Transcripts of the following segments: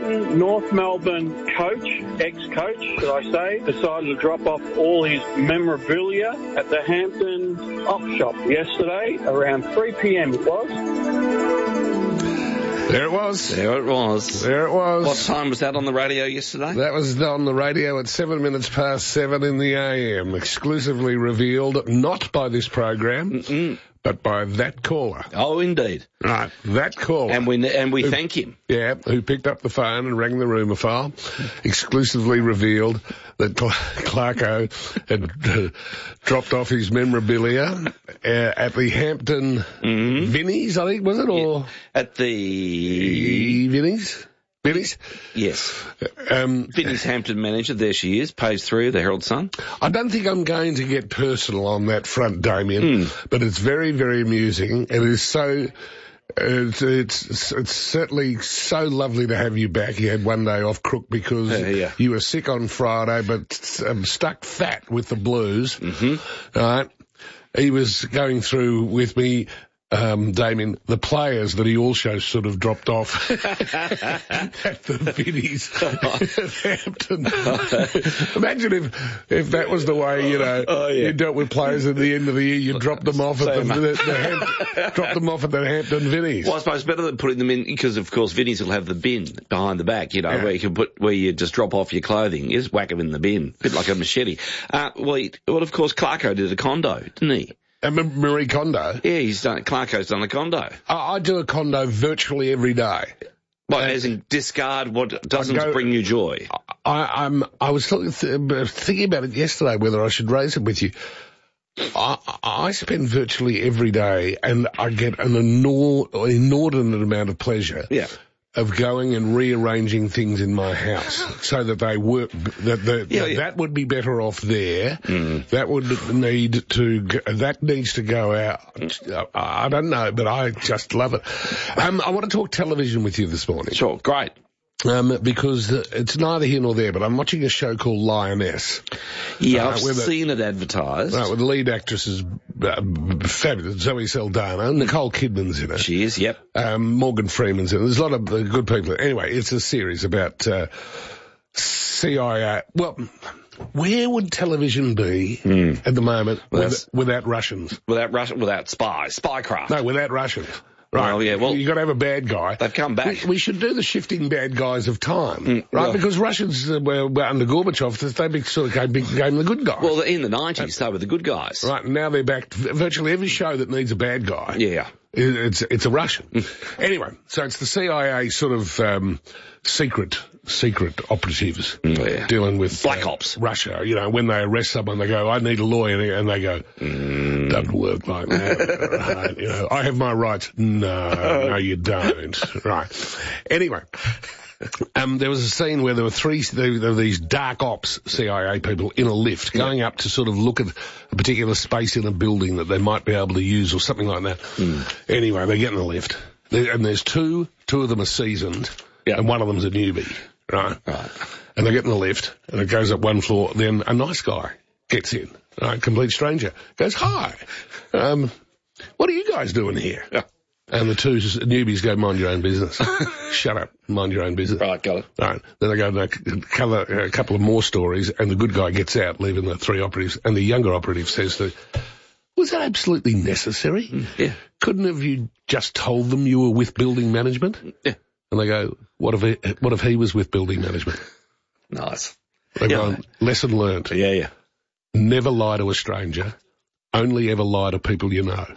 Hampton North Melbourne coach, ex-coach, should I say, decided to drop off all his memorabilia at the Hampton Op Shop yesterday, around 3 p.m. it was. There it was. There it was. There it was. What time was that on the radio yesterday? That was on the radio at 7 minutes past 7 in the AM, exclusively revealed not by this program, but by that caller. Oh, indeed. Right, that caller. And we thank him. Yeah, who picked up the phone and rang the rumour file, exclusively revealed that Clarko had dropped off his memorabilia at the Hampton Vinnies, I think, was it? Or at the Vinnies? Vinnies? Yes. Vinnie's Hampton manager, there she is, page 3 of the Herald Sun. I don't think I'm going to get personal on that front, Damien, but it's very, very amusing. It is so... It's certainly so lovely to have you back. You had one day off, Crook, because you were sick on Friday, but stuck fat with the blues. Right? He was going through with me, Damien, the players that he also sort of dropped off at the Vinnies at Hampton. Imagine if that was the way, you dealt with players at the end of the year, you dropped them off at dropped them off at the Hampton Vinnies. Well, I suppose better than putting them in, because of course Vinnies will have the bin behind the back, where you just drop off your clothing. You just whack them in the bin, a bit like a machete. Well, of course Clarko did a condo, didn't he? Marie Kondo? Yeah, Clarko's done a condo. I do a condo virtually every day. Well, as in discard what doesn't bring you joy. I was thinking about it yesterday, whether I should raise it with you. I spend virtually every day, and I get an inordinate amount of pleasure. Yeah. Of going and rearranging things in my house so that they work, that would be better off there. That needs to go out. I don't know, but I just love it. I want to talk television with you this morning. Sure, great. Because it's neither here nor there, but I'm watching a show called Lioness. Yeah, I've seen it advertised. Right, with the lead actresses, fabulous, Zoe Saldana, Nicole Kidman's in it. She is, yep. Morgan Freeman's in it. There's a lot of good people. Anyway, it's a series about CIA. Well, where would television be at the moment without Russians? Without spycraft. No, without Russians. Right. Well, you got to have a bad guy. They've come back. We should do the shifting bad guys of time, right? Because Russians were under Gorbachev, they sort of became the good guys. Well, in the 90s, they were the good guys. Right, and now they're back. Virtually every show that needs a bad guy. Yeah. It's a Russian. Anyway, so it's the CIA sort of secret operatives dealing with Black Ops. Russia. When they arrest someone, they go, I need a lawyer, and they go, doesn't work like that. Right, I have my rights. No, you don't. Right. Anyway. There was a scene where there were these dark ops CIA people in a lift going up to sort of look at a particular space in a building that they might be able to use or something like that. Anyway, they get in the lift, and there's two of them are seasoned, and one of them's a newbie, right? And they get in the lift, and it goes up one floor, then a nice guy gets in, right? Complete stranger, goes, hi, what are you guys doing here? Yeah. And the two newbies go, mind your own business. Shut up, mind your own business. Right, got it. Right. Then they go and cover a couple of more stories, and the good guy gets out, leaving the three operatives, and the younger operative says was that absolutely necessary? Yeah. Couldn't have you just told them you were with building management? Yeah. And they go, what if he was with building management? Nice. They've gone, lesson learnt. Yeah. Never lie to a stranger. Only ever lie to people you know.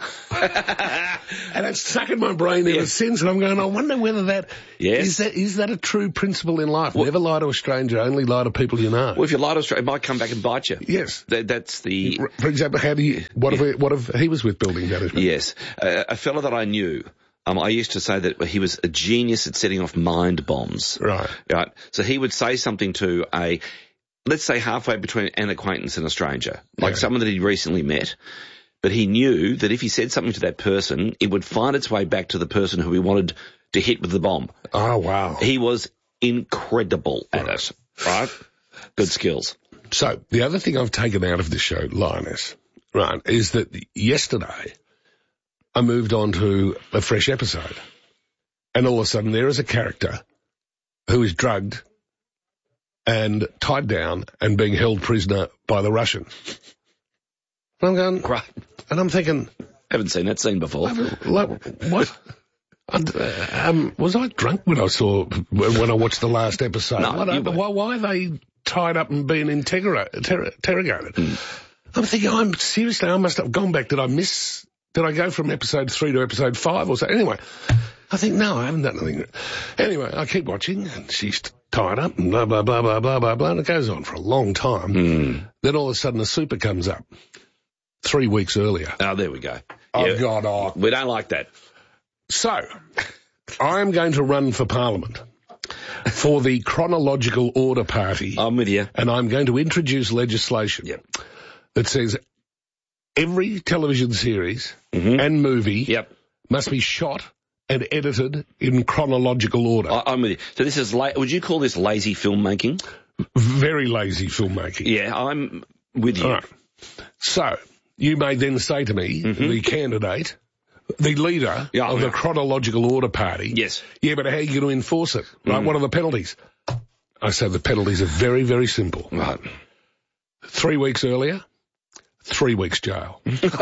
And it's stuck in my brain ever since, and I'm going, I wonder whether that is that a true principle in life? Never lie to a stranger, only lie to people you know. Well, if you lie to a stranger, it might come back and bite you. Yes. That's the... For example, what if he was with building management? Yes. A fellow that I knew, I used to say that he was a genius at setting off mind bombs. Right. So he would say something to let's say halfway between an acquaintance and a stranger, like someone that he'd recently met, but he knew that if he said something to that person, it would find its way back to the person who he wanted to hit with the bomb. Oh, wow. He was incredible at it, right? Good skills. So the other thing I've taken out of this show, Lioness, right, is that yesterday I moved on to a fresh episode, and all of a sudden there is a character who is drugged and tied down and being held prisoner by the Russians. And I'm going, Right. and I'm thinking, Haven't seen that scene before. what? Was I drunk when I watched the last episode? No, you weren't. Why are they tied up and being interrogated? I'm thinking, I must have gone back. Did I go from episode 3 to episode 5 or so? Anyway, I think, no, I haven't done anything. Anyway, I keep watching, and she's tied up, and blah, blah, blah, blah, blah, blah, blah, and it goes on for a long time. Then all of a sudden, a super comes up 3 weeks earlier. Oh, there we go. Oh, Yeah. God, We don't like that. So, I'm going to run for Parliament for the Chronological Order Party. I'm with you. And I'm going to introduce legislation that says every television series and movie must be shot and edited in chronological order. I'm with you. So this is, would you call this lazy filmmaking? Very lazy filmmaking. Yeah, I'm with you. All right. So, you may then say to me, the candidate, the leader of the Chronological Order Party, Yes. Yeah, but how are you going to enforce it? Right, what are the penalties? I say the penalties are very, very simple. Right. 3 weeks earlier, 3 weeks jail.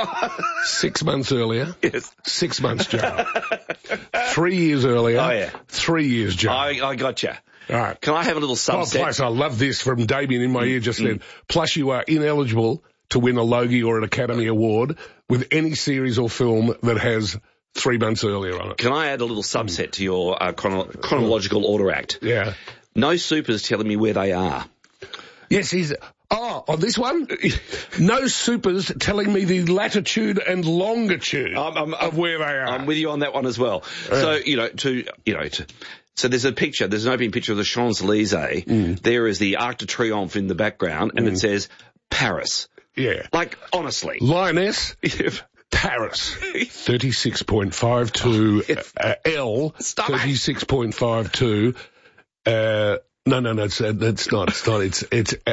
6 months earlier, 6 months jail. 3 years earlier, 3 years jail. I got you. All right. Can I have a little subset? Plus, I love this from Damien in my ear just then. Plus, you are ineligible to win a Logie or an Academy Award with any series or film that has 3 months earlier on it. Can I add a little subset to your Chronological Order Act? Yeah. No supers telling me where they are. Yes, on this one, no supers telling me the latitude and longitude of where they are. I'm with you on that one as well. So, so there's an opening picture of the Champs-Elysees. There is the Arc de Triomphe in the background, and it says Paris. Yeah. Like, honestly. Lioness, Paris, 36.52 L, 36.52. No, it's not. It's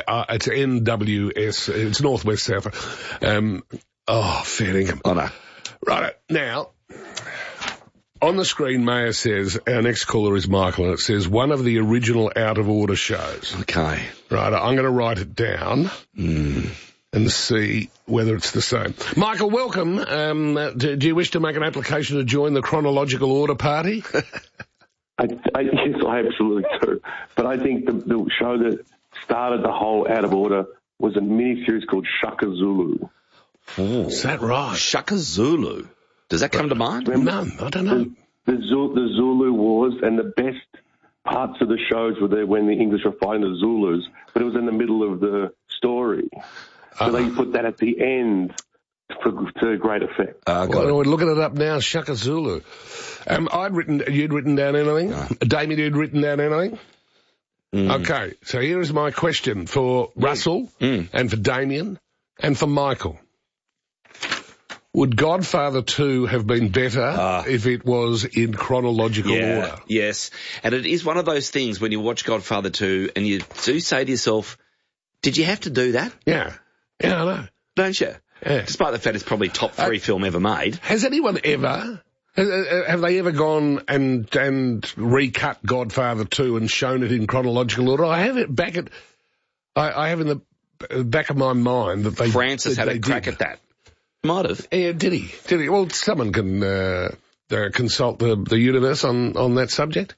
NWS. It's Northwest South. Fair dinkum. Oh, no. Right, now, on the screen, Maya says, our next caller is Michael, and it says, one of the original Out of Order shows. Okay. Right, I'm going to write it down and see whether it's the same. Michael, welcome. Do you wish to make an application to join the Chronological Order Party? Yes, I absolutely do. But I think the show that started the whole Out of Order was a mini-series called Shaka Zulu. Oh. Is that right? Shaka Zulu. Does that come to mind? No, I don't know. The Zulu Wars, and the best parts of the shows were there when the English were fighting the Zulus, but it was in the middle of the story. So they put that at the end to great effect. We're looking it up now, Shaka Zulu. You'd written down anything? No. Damien, you'd written down anything? Okay, so here is my question for Russell and for Damien and for Michael. Would Godfather 2 have been better if it was in chronological order? Yes, and it is one of those things when you watch Godfather 2 and you do say to yourself, did you have to do that? Yeah, I know. Don't you? Yeah. Despite the fact it's probably top 3 film ever made. Has anyone ever... Have they ever gone and recut Godfather 2 and shown it in chronological order? I have it back at... I have in the back of my mind that they... Francis had a crack at that. Might have. Yeah, did he? Well, someone can consult the universe on that subject.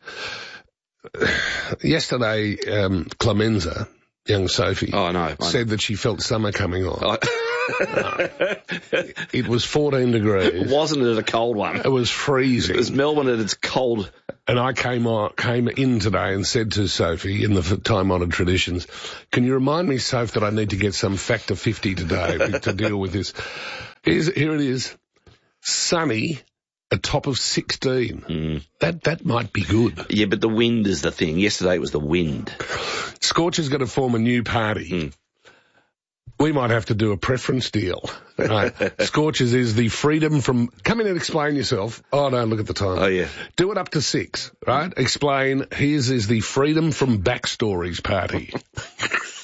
Yesterday, Clemenza, young Sophie, said that she felt summer coming on. It was 14 degrees. Wasn't it a cold one? It was freezing. It was Melbourne and it's cold. And I came in today and said to Sophie, in the time-honoured traditions, can you remind me, Soph, that I need to get some factor 50 today to deal with this? Here it is. Sunny, a top of 16. That might be good. Yeah, but the wind is the thing. Yesterday it was the wind. Scorcher's going to form a new party. We might have to do a preference deal. Right. Scorchers is the freedom from... Come in and explain yourself. Oh, no, look at the time. Oh, yeah. Do it up to 6, right? Explain. His is the freedom from backstories party.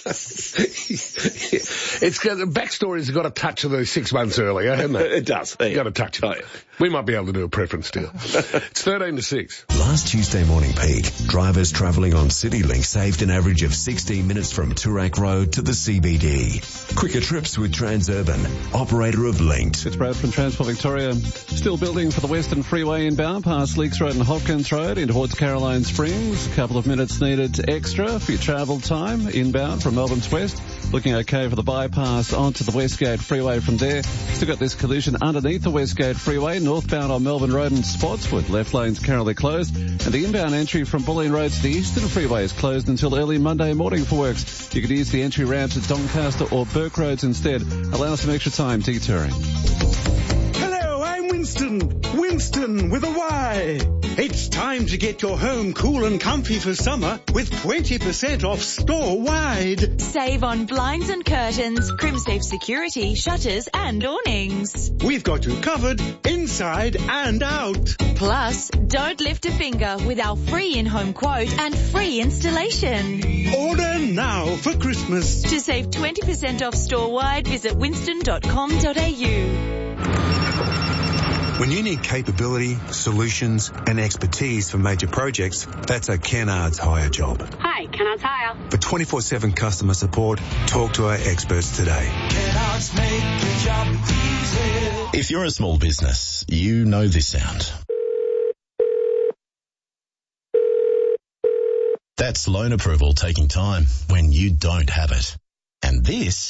It's got, the backstory's got a touch of the 6 months earlier, hasn't it? It does. Got a touch of it. We might be able to do a preference deal. It's 13 to 6. Last Tuesday morning peak, drivers travelling on CityLink saved an average of 16 minutes from Toorak Road to the CBD. Quicker trips with Transurban, operator of Linked. It's Brad from Transport Victoria. Still building for the Western Freeway inbound past Leaks Road and Hopkins Road in towards Caroline Springs. A couple of minutes needed extra for your travel time inbound from Melbourne's west. Looking okay for the bypass onto the Westgate Freeway from there. Still got this collision underneath the Westgate Freeway, northbound on Melbourne Road and Spotswood. Left lanes currently closed. And the inbound entry from Bulleen Road to the Eastern Freeway is closed until early Monday morning for works. You could use the entry ramps at Doncaster or Burke Roads instead. Allow some extra time detouring. Hello, I'm Winston. Winston with a Y. It's time to get your home cool and comfy for summer with 20% off store-wide. Save on blinds and curtains, CrimSafe security, shutters and awnings. We've got you covered inside and out. Plus, don't lift a finger with our free in-home quote and free installation. Order now for Christmas. To save 20% off store-wide, visit winston.com.au. When you need capability, solutions and expertise for major projects, that's a Kennards Hire job. Hi, Kennards Hire. For 24/7 customer support, talk to our experts today. Kennards make the job easy. If you're a small business, you know this sound. That's loan approval taking time when you don't have it. And this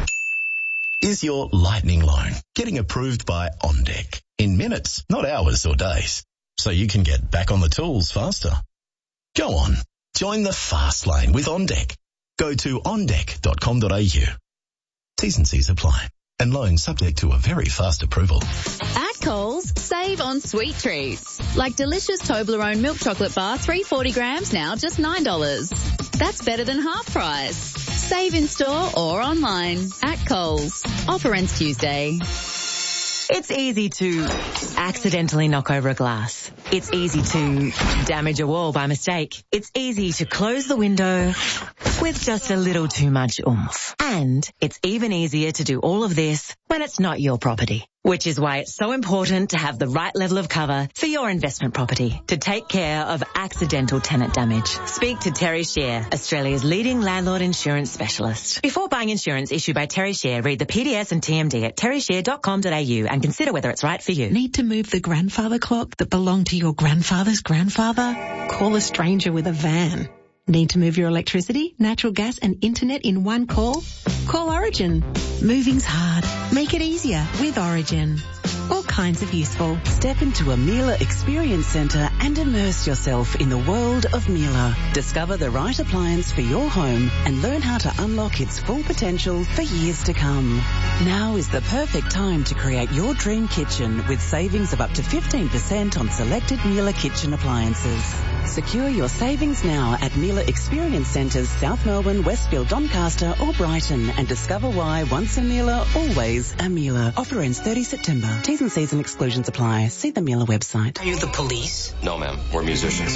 is your lightning loan getting approved by OnDeck in minutes, not hours or days, so you can get back on the tools faster. Go on, join the fast lane with OnDeck. Go to ondeck.com.au. T's and C's apply, and loan subject to a very fast approval. At Coles, save on sweet treats. Like delicious Toblerone milk chocolate bar, 340 grams now, just $9. That's better than half price. Save in store or online. At Coles. Offer ends Tuesday. It's easy to accidentally knock over a glass. It's easy to damage a wall by mistake. It's easy to close the window with just a little too much oomph. And it's even easier to do all of this when it's not your property. Which is why it's so important to have the right level of cover for your investment property to take care of accidental tenant damage. Speak to Terry Share, Australia's leading landlord insurance specialist. Before buying insurance issued by Terry Share, read the PDS and TMD at terryshare.com.au and consider whether it's right for you. Need to move the grandfather clock that belonged to your grandfather's grandfather? Call a stranger with a van. Need to move your electricity, natural gas and internet in one call? Call Origin. Moving's hard. Make it easier with Origin. All kinds of useful. Step into a Miele Experience Centre and immerse yourself in the world of Miele. Discover the right appliance for your home and learn how to unlock its full potential for years to come. Now is the perfect time to create your dream kitchen with savings of up to 15% on selected Miele kitchen appliances. Secure your savings now at Miele Experience Centres, South Melbourne, Westfield, Doncaster or Brighton, and discover why once a Miele, always a Miele. Offer ends 30 September. T's and C's and exclusions apply. See the Miele website. Are you the police? No, ma'am. We're musicians.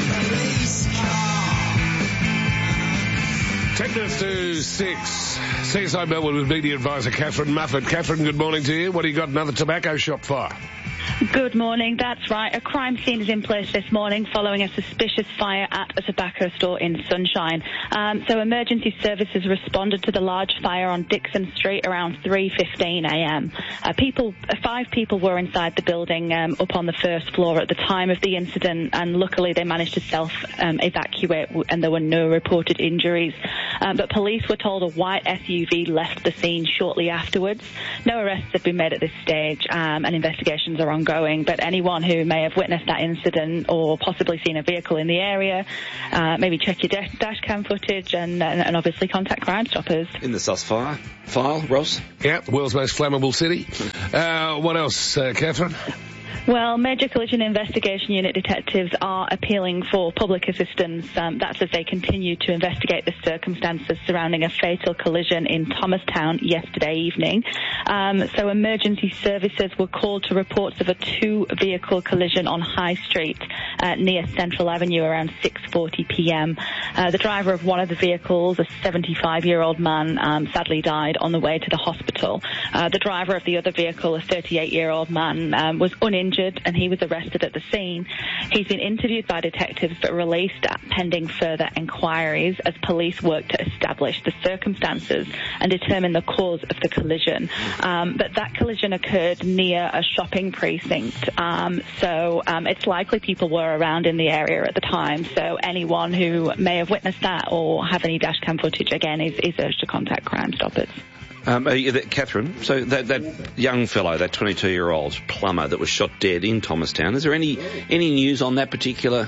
10 minutes to 6. CSI Melbourne with media advisor Catherine Muffet. Catherine, good morning to you. What do you got? Another tobacco shop fire? Good morning, that's right. A crime scene is in place this morning following a suspicious fire at a tobacco store in Sunshine. So emergency services responded to the large fire on Dixon Street around 3:15am. 5 people were inside the building up on the first floor at the time of the incident, and luckily they managed to self-evacuate and there were no reported injuries. But police were told a white SUV left the scene shortly afterwards. No arrests have been made at this stage, and investigations are ongoing. But anyone who may have witnessed that incident or possibly seen a vehicle in the area, maybe check your dash cam footage and obviously contact Crime Stoppers. In the sus file, Ross? Yeah, the world's most flammable city. What else, Catherine? Well, Major Collision Investigation Unit detectives are appealing for public assistance. That's as they continue to investigate the circumstances surrounding a fatal collision in Thomastown yesterday evening. So emergency services were called to reports of a 2-vehicle collision on High Street near Central Avenue around 6:40 p.m. The driver of one of the vehicles, a 75-year-old man, sadly died on the way to the hospital. The driver of the other vehicle, a 38-year-old man, was uninjured and he was arrested at the scene. He's been interviewed by detectives but released pending further inquiries as police work to establish the circumstances and determine the cause of the collision. But that collision occurred near a shopping precinct, so it's likely people were around in the area at the time. So anyone who may have witnessed that or have any dash cam footage, again, is urged to contact Crime Stoppers. Catherine, so that young fellow, that 22-year-old plumber that was shot dead in Thomastown, is there any news on that particular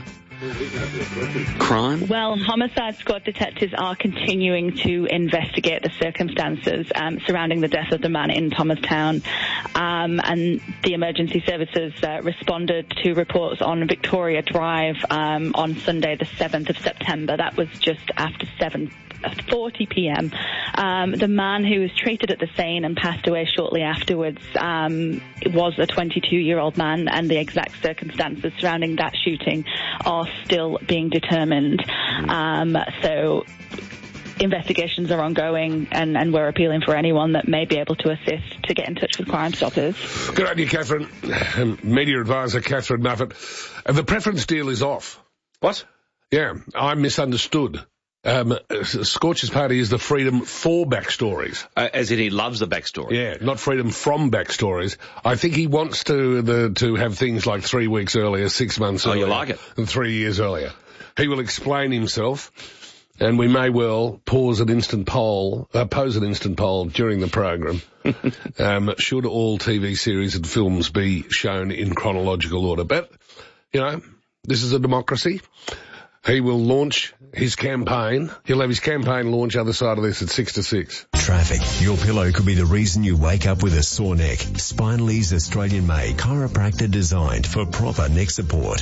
crime? Well, homicide squad detectives are continuing to investigate the circumstances surrounding the death of the man in Thomastown, and the emergency services responded to reports on Victoria Drive on Sunday the 7th of September. That was just after 7:40 p.m. The man who was treated at the scene and passed away shortly afterwards was a 22-year-old man, and the exact circumstances surrounding that shooting are still being determined. So investigations are ongoing, and we're appealing for anyone that may be able to assist to get in touch with Crime Stoppers. Good on you, Catherine. Media advisor Catherine Muffet. The preference deal is off. What? Yeah, I misunderstood. Scorch's party is the freedom for backstories. As in he loves the backstory. Yeah, not freedom from backstories. I think he wants to have things like 3 weeks earlier, 6 months earlier. Oh, you like it? And 3 years earlier. He will explain himself, and we may well pose an instant poll during the program. Should all TV series and films be shown in chronological order? But, this is a democracy. He will launch his campaign. He'll have his campaign launch other side of this at 6 to 6. Traffic. Your pillow could be the reason you wake up with a sore neck. Spinally's Australian-made chiropractor designed for proper neck support.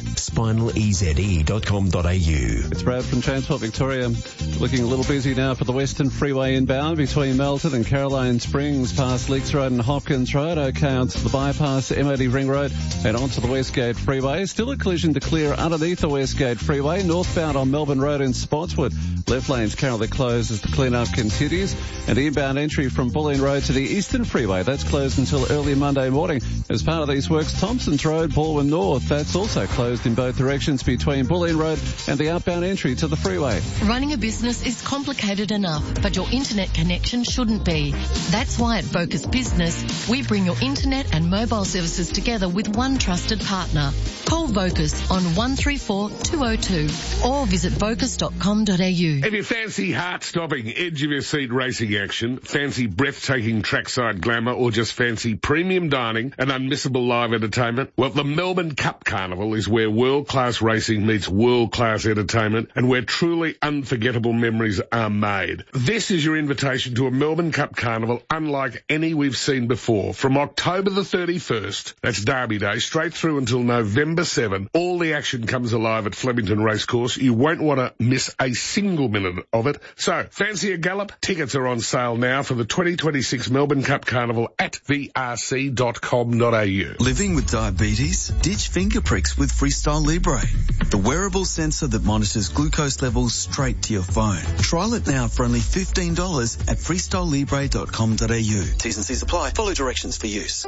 SpinalEze.com.au. It's Brad from Transport Victoria. Looking a little busy now for the Western Freeway inbound between Melton and Caroline Springs, past Leaks Road and Hopkins Road. Okay, onto the bypass, MOD Ring Road, and onto the Westgate Freeway. Still a collision to clear underneath the Westgate Freeway. Northbound on Melbourne Road in Spotswood. Left lanes currently closed as the clean-up continues. And inbound entry from Bulleen Road to the Eastern Freeway, that's closed until early Monday morning. As part of these works, Thompson's Road, Baldwin North, that's also closed in both directions between Bulleen Road and the outbound entry to the freeway. Running a business is complicated enough, but your internet connection shouldn't be. That's why at Vocus Business, we bring your internet and mobile services together with one trusted partner. Call Vocus on 134 202 or visit vocus.com.au. If you fancy heart-stopping, edge-of-your-seat racing action, fancy breathtaking trackside glamour, or just fancy premium dining and unmissable live entertainment, well, the Melbourne Cup Carnival is where world-class racing meets world-class entertainment and where truly unforgettable memories are made. This is your invitation to a Melbourne Cup Carnival unlike any we've seen before. From October the 31st, that's Derby Day, straight through until November 7, all the action comes alive at Flemington Racecourse. You won't want to miss a single minute of it. So, fancy a gallop? Tickets are on sale now for the 2026 Melbourne Cup Carnival at vrc.com.au. Living with diabetes? Ditch finger pricks with Freestyle Libre, the wearable sensor that monitors glucose levels straight to your phone. Trial it now for only $15 at freestylelibre.com.au. T's and C's apply. Follow directions for use.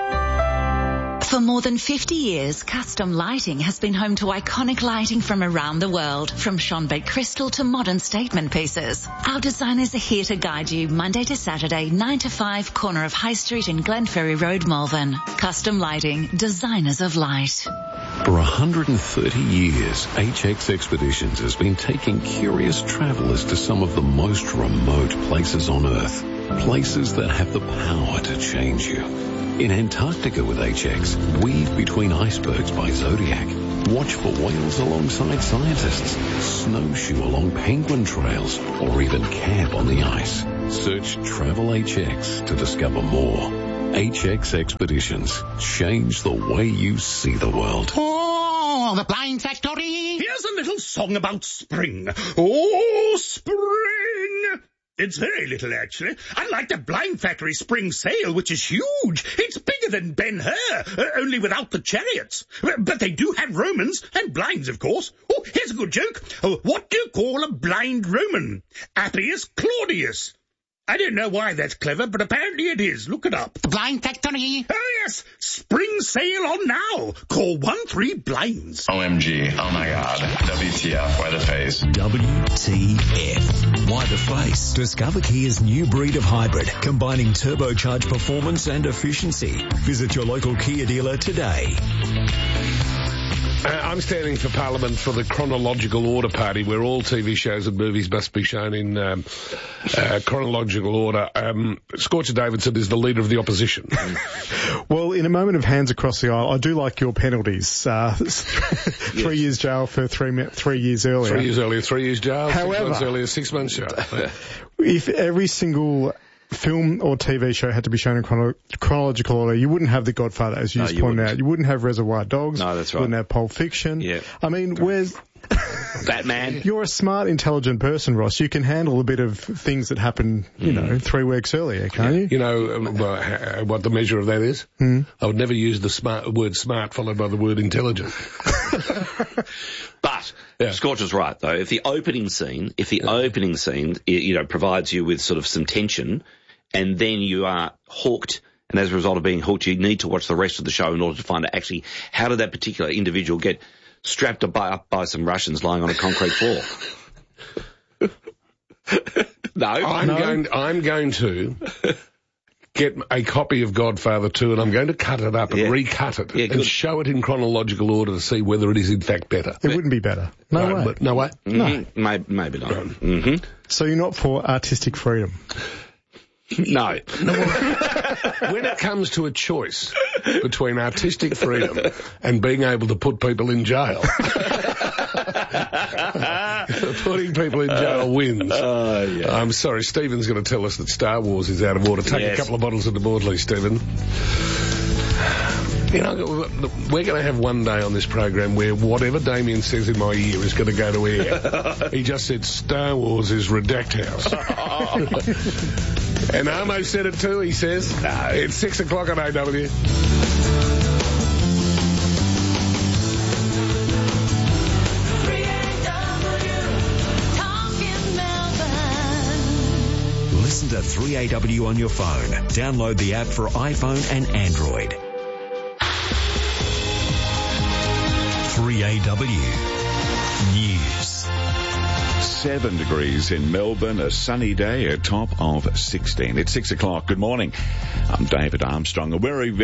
For more than 50 years, Custom Lighting has been home to iconic lighting from around the world, from Schonbeck crystal to modern statement pieces. Our designers are here to guide you Monday to Saturday, 9 to 5, corner of High Street and Glenferrie Road, Malvern. Custom Lighting, designers of light. For 130 years, HX Expeditions has been taking curious travellers to some of the most remote places on Earth. Places that have the power to change you. In Antarctica with HX, weave between icebergs by Zodiac. Watch for whales alongside scientists. Snowshoe along penguin trails. Or even camp on the ice. Search Travel HX to discover more. HX Expeditions. Change the way you see the world. Oh, the Blind Factory. Here's a little song about spring. Oh, spring. It's very little, actually. Unlike the Blind Factory spring sale, which is huge. It's bigger than Ben-Hur, only without the chariots. But they do have Romans, and blinds, of course. Oh, here's a good joke. What do you call a blind Roman? Appius Claudius. I don't know why that's clever, but apparently it is. Look it up. The Blind Factory? Oh, yes. Spring sale on now. Call 13-BLINDS. OMG. Oh, my God. WTF. Why the face? WTF. Why the face? Discover Kia's new breed of hybrid, combining turbocharged performance and efficiency. Visit your local Kia dealer today. I'm standing for Parliament for the chronological order party, where all TV shows and movies must be shown in chronological order. Scorcher Davidson is the leader of the opposition. Well, in a moment of hands across the aisle, I do like your penalties. 3 years jail for 3 years earlier. 3 years earlier, 3 years jail. However, 6 months earlier, 6 months jail. If every single film or TV show had to be shown in chronological order, you wouldn't have The Godfather, as you just pointed out. You wouldn't have Reservoir Dogs. No, that's right. You wouldn't have Pulp Fiction. Yeah. I mean, where's... Batman. You're a smart, intelligent person, Ross. You can handle a bit of things that happen, 3 weeks earlier, can't you? You know what the measure of that is? I would never use the word smart followed by the word intelligent. But Scorcher's right, though. If the opening scene, provides you with sort of some tension, and then you are hooked, and as a result of being hooked, you need to watch the rest of the show in order to find out actually how did that particular individual get strapped up by some Russians lying on a concrete floor. I'm going to get a copy of Godfather 2 and I'm going to cut it up and recut it and show it in chronological order to see whether it is in fact better. It wouldn't be better. No way. No way? No. Maybe not. Mm-hmm. So you're not for artistic freedom? No. When it comes to a choice between artistic freedom and being able to put people in jail, putting people in jail wins. I'm sorry, Stephen's going to tell us that Star Wars is out of order. Take a couple of bottles of the Maudsley, Stephen. You know, we're going to have one day on this program where whatever Damien says in my ear is going to go to air. He just said Star Wars is Redact House. And Armo said it too, he says. No. It's 6 o'clock on AW. Listen to 3AW on your phone. Download the app for iPhone and Android. 3AW News. 7 degrees in Melbourne, a sunny day, a top of 16. It's 6 o'clock. Good morning. I'm David Armstrong. A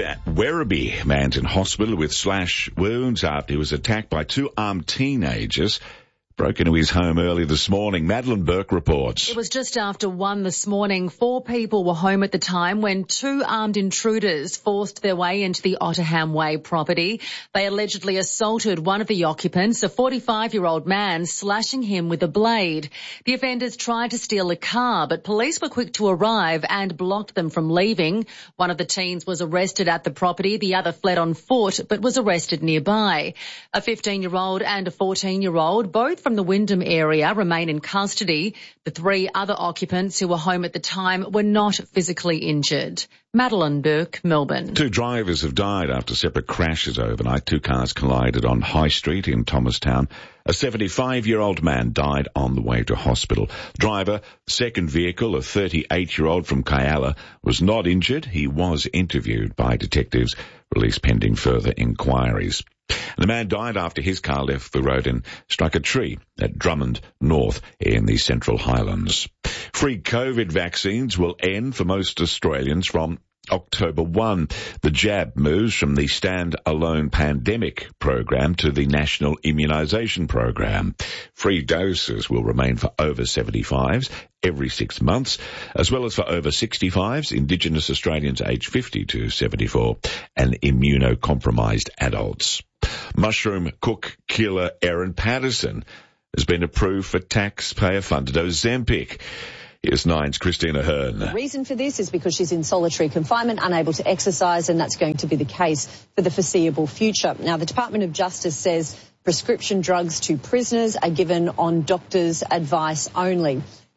Werribee man's in hospital with slash wounds after he was attacked by 2 armed teenagers. Broke into his home early this morning. Madeline Burke reports. It was just after 1 this morning. 4 people were home at the time when 2 armed intruders forced their way into the Otterham Way property. They allegedly assaulted one of the occupants, a 45-year-old man, slashing him with a blade. The offenders tried to steal a car, but police were quick to arrive and blocked them from leaving. One of the teens was arrested at the property. The other fled on foot, but was arrested nearby. A 15-year-old and a 14-year-old, both from the Wyndham area, remain in custody. The 3 other occupants who were home at the time were not physically injured. Madeline Burke, Melbourne. 2 drivers have died after separate crashes overnight. 2 cars collided on High Street in Thomastown. A 75-year-old man died on the way to hospital. Driver, second vehicle, a 38-year-old from Kyalla, was not injured. He was interviewed by detectives. Release pending further inquiries. The man died after his car left the road and struck a tree at Drummond North in the Central Highlands. Free COVID vaccines will end for most Australians from October 1. The jab moves from the stand-alone pandemic program to the National Immunisation Program. Free doses will remain for over 75s every 6 months, as well as for over 65s, Indigenous Australians aged 50 to 74, and immunocompromised adults. Mushroom cook killer Erin Patterson has been approved for taxpayer-funded Ozempic. Here's Nine's Christina Hearn. The reason for this is because she's in solitary confinement, unable to exercise, and that's going to be the case for the foreseeable future. Now, the Department of Justice says prescription drugs to prisoners are given on doctors' advice only.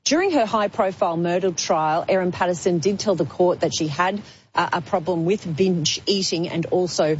During her high-profile murder trial, Erin Patterson did tell the court that she had a problem with binge eating and also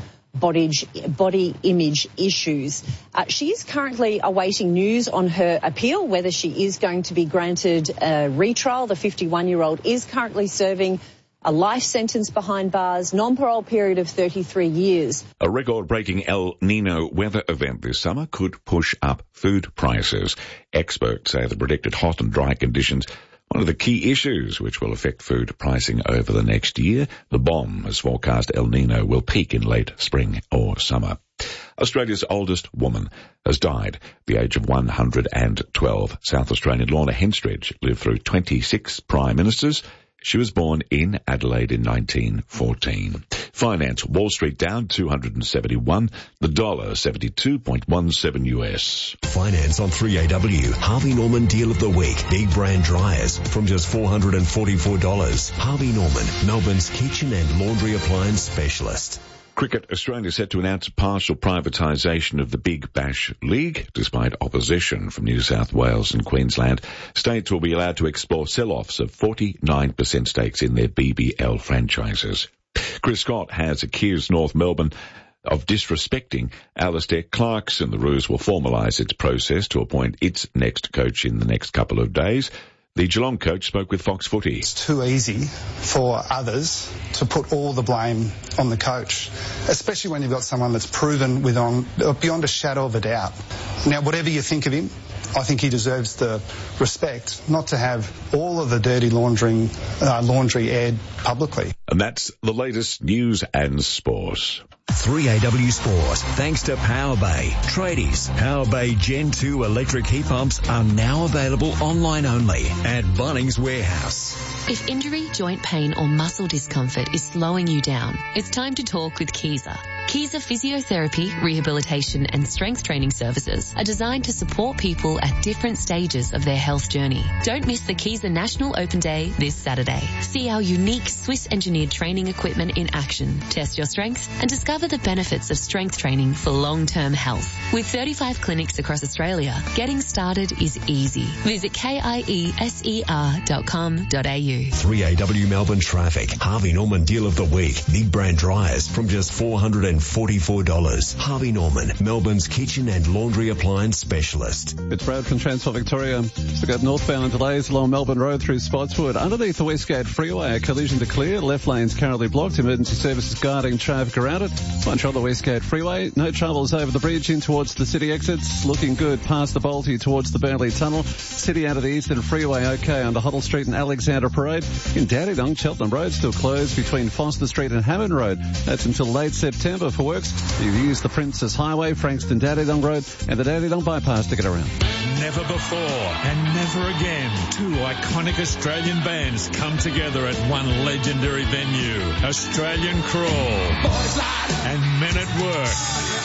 body image issues. She is currently awaiting news on her appeal, whether she is going to be granted a retrial. The 51-year-old is currently serving a life sentence behind bars, non-parole period of 33 years. A record-breaking El Nino weather event this summer could push up food prices. Experts say the predicted hot and dry conditions one of the key issues which will affect food pricing over the next year. The bomb has forecast El Nino will peak in late spring or summer. Australia's oldest woman has died at the age of 112. South Australian Lorna Henstridge lived through 26 prime ministers. She was born in Adelaide in 1914. Finance, Wall Street down 271, the dollar 72.17 US. Finance on 3AW. Harvey Norman Deal of the Week. Big brand dryers from just $444. Harvey Norman, Melbourne's kitchen and laundry appliance specialist. Cricket Australia set to announce partial privatisation of the Big Bash League. Despite opposition from New South Wales and Queensland, states will be allowed to explore sell-offs of 49% stakes in their BBL franchises. Chris Scott has accused North Melbourne of disrespecting Alistair Clarkson. The Roos will formalise its process to appoint its next coach in the next couple of days. The Geelong coach spoke with Fox Footy. It's too easy for others to put all the blame on the coach, especially when you've got someone that's proven beyond a shadow of a doubt. Now, whatever you think of him, I think he deserves the respect not to have all of the dirty laundry aired publicly. And that's the latest news and sport. 3AW Sport, thanks to Power Bay. Tradies, Power Bay Gen 2 electric heat pumps are now available online only at Bunnings Warehouse. If injury, joint pain or muscle discomfort is slowing you down, it's time to talk with Kiesa. Kiesa Physiotherapy, Rehabilitation and Strength Training Services are designed to support people at different stages of their health journey. Don't miss the Kiesa National Open Day this Saturday. See our unique Swiss-engineered training equipment in action, test your strength and discover the benefits of strength training for long-term health. With 35 clinics across Australia, getting started is easy. Visit kieser.com.au. 3AW Melbourne traffic. Harvey Norman Deal of the Week. Big brand dryers from just $444. Harvey Norman, Melbourne's kitchen and laundry appliance specialist. It's Brad from Transport Victoria. Still got northbound delays along Melbourne Road through Spotswood. Underneath the Westgate Freeway, a collision to clear. Left lane's currently blocked. Emergency services guarding traffic around it. Bunch on the Westgate Freeway. No troubles over the bridge in towards the city exits. Looking good past the Balti towards the Burnley Tunnel. City out of the Eastern Freeway okay under Huddle Street and Alexander Parade. In Dandenong, Cheltenham Road still closed between Foster Street and Hammond Road. That's until late September for works. You've used the Princess Highway, Frankston Dandenong Road and the Dandenong Bypass to get around. Never before and never again, two iconic Australian bands come together at one legendary venue. Australian Crawl and Men at Work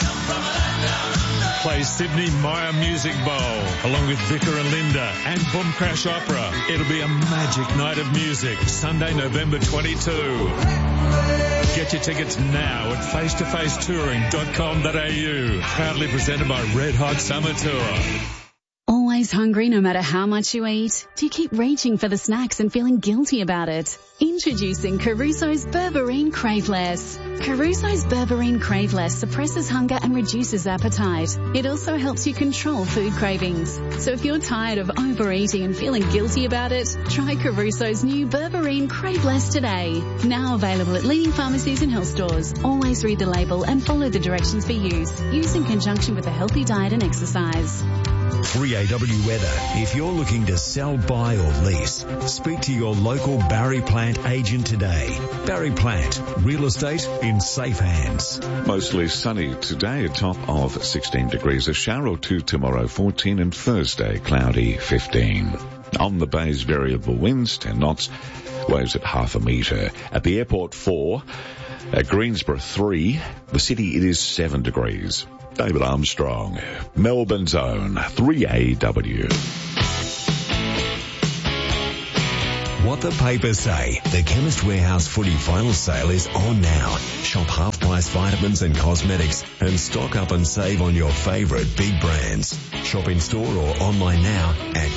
play Sydney Myer Music Bowl along with Vicar and Linda and Boom Crash Opera. It'll be a magic night of music, Sunday, November 22. Get your tickets now at facetofacetouring.com.au. Proudly presented by Red Hot Summer Tour. Always hungry no matter how much you eat? Do you keep reaching for the snacks and feeling guilty about it? Introducing Caruso's Berberine Craveless. Caruso's Berberine Craveless suppresses hunger and reduces appetite. It also helps you control food cravings. So if you're tired of overeating and feeling guilty about it, try Caruso's new Berberine Craveless today. Now available at leading pharmacies and health stores. Always read the label and follow the directions for use. Use in conjunction with a healthy diet and exercise. 3AW weather. If you're looking to sell, buy or lease, speak to your local Barry Plant agent today. Barry Plant, real estate in safe hands. Mostly sunny today, a top of 16 degrees. A shower or two tomorrow, 14, and Thursday, cloudy, 15. On the bay's variable winds, 10 knots, waves at half a metre. At the airport, 4. At Greensborough, 3. The city, it is 7 degrees. David Armstrong, Melbourne's own 3AW. What the papers say. The Chemist Warehouse Footy Final Sale is on now. Shop half-price vitamins and cosmetics and stock up and save on your favourite big brands. Shop in store or online now at